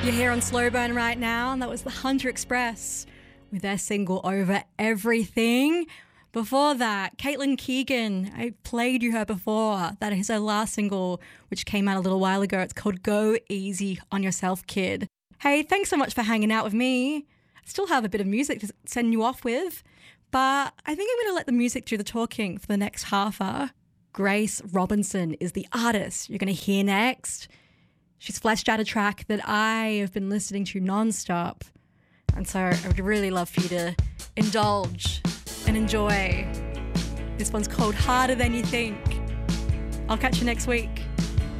You're here on Slow Burn right now, and that was the Hunter Express with their single Over Everything. Before that, Caitlin Keegan, I played you her before. That is her last single, which came out a little while ago. It's called Go Easy on Yourself, Kid. Hey, thanks so much for hanging out with me. I still have a bit of music to send you off with, but I think I'm going to let the music do the talking for the next half hour. Grace Robinson is the artist you're going to hear next. She's fleshed out a track that I have been listening to nonstop. And so I would really love for you to indulge and enjoy. This one's called Harder Than You Think. I'll catch you next week.